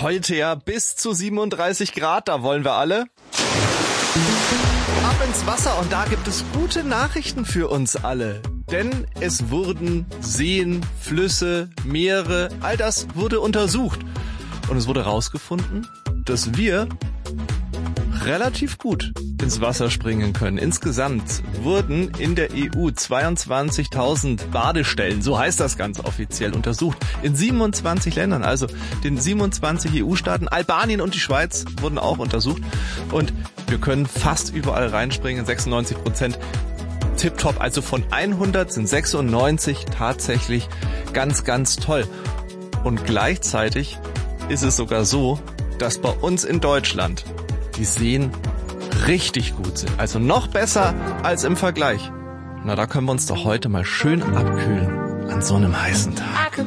Heute ja bis zu 37 Grad, da wollen wir alle ab ins Wasser und da gibt es gute Nachrichten für uns alle. Denn es wurden Seen, Flüsse, Meere, all das wurde untersucht. Und es wurde herausgefunden, dass wir relativ gut ins Wasser springen können. Insgesamt wurden in der EU 22.000 Badestellen, so heißt das ganz offiziell, untersucht. In 27 Ländern, also den 27 EU-Staaten, Albanien und die Schweiz wurden auch untersucht. Und wir können fast überall reinspringen, 96%. Tipptopp, also von 100 sind 96 tatsächlich ganz, ganz toll. Und gleichzeitig ist es sogar so, dass bei uns in Deutschland die Seen richtig gut sind. Also noch besser als im Vergleich. Na, da können wir uns doch heute mal schön abkühlen an so einem heißen Tag.